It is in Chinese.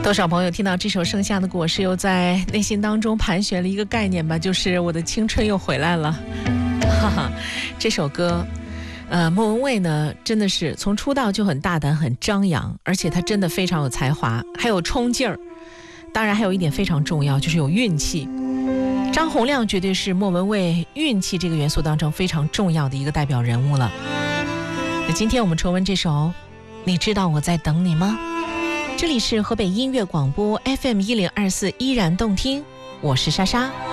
多少朋友听到这首《盛夏的果实》，又在内心当中盘旋了一个概念吧，就是我的青春又回来了。哈哈，这首歌，莫文蔚呢，真的是从出道就很大胆、很张扬，而且她真的非常有才华，还有冲劲儿。当然，还有一点非常重要，就是有运气。张洪量绝对是莫文蔚运气这个元素当中非常重要的一个代表人物了。那今天我们重温这首《你知道我在等你吗》。这里是河北音乐广播 FM1024，依然动听，我是莎莎。